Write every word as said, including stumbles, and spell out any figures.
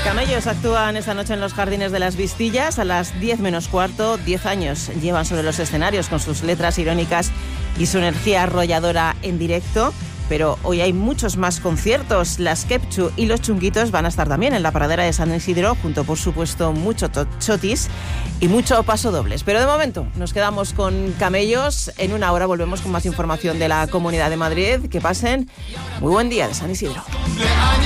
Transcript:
Camellos actúan esta noche en los Jardines de las Vistillas a las diez menos cuarto. diez años llevan sobre los escenarios con sus letras irónicas y su energía arrolladora en directo. Pero hoy hay muchos más conciertos. Las Kepchu y los Chunguitos van a estar también en la Pradera de San Isidro, junto, por supuesto, mucho chotis y mucho paso dobles. Pero de momento nos quedamos con Camellos. En una hora volvemos con más información de la Comunidad de Madrid. Que pasen muy buen día de San Isidro.